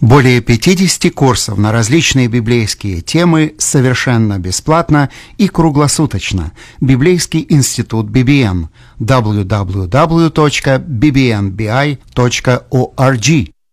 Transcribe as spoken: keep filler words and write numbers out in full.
Более пятидесяти курсов на различные библейские темы совершенно бесплатно и круглосуточно. Библейский институт би би эм. дабл ю дабл ю дабл ю точка би би эн би ай точка орг.